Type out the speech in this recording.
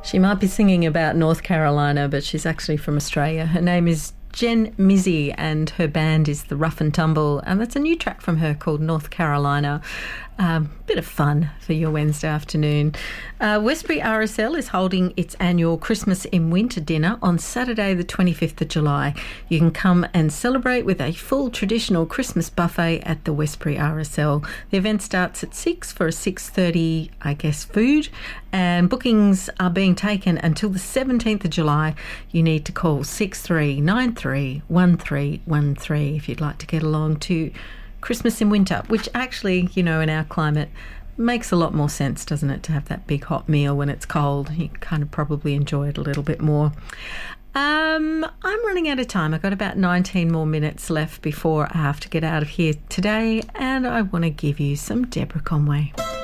She might be singing about North Carolina, but she's actually from Australia. Her name is Jen Mizzy and her band is the Rough and Tumble, and that's a new track from her called North Carolina. Bit of fun for your Wednesday afternoon. Westbury RSL is holding its annual Christmas in Winter dinner on Saturday the 25th of July. You can come and celebrate with a full traditional Christmas buffet at the Westbury RSL. The event starts at 6 for a 6:30, food, and bookings are being taken until the 17th of July. You need to call 63931313 if you'd like to get along to Christmas in winter, which actually, in our climate makes a lot more sense, doesn't it, to have that big hot meal when it's cold. You kind of probably enjoy it a little bit more. I'm running out of time. I've got about 19 more minutes left before I have to get out of here today, and I want to give you some Deborah Conway.